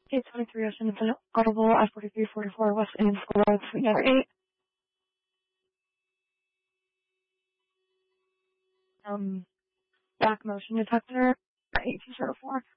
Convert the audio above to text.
823 Ocean, it's an audible I-4344 West Indian School Road, Suite number 8. Back motion detector, 8204.